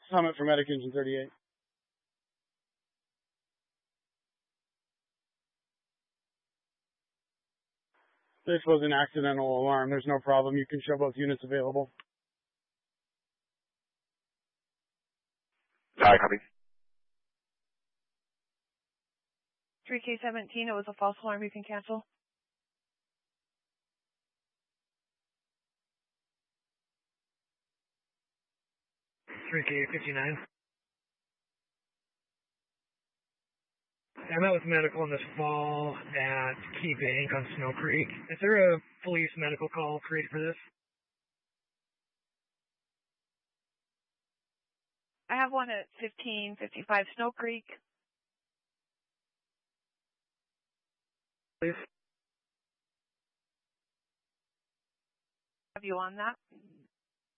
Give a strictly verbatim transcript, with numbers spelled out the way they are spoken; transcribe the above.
Summit for Medic Engine thirty-eight. This was an accidental alarm. There's no problem. You can show both units available. Hi, copy. three K seventeen, it was a false alarm. You can cancel. three K fifty-nine. I met with medical in this fall at Key Bank on Snow Creek. Is there a police medical call created for this? I have one at fifteen fifty-five Snow Creek. Please. Have you on that?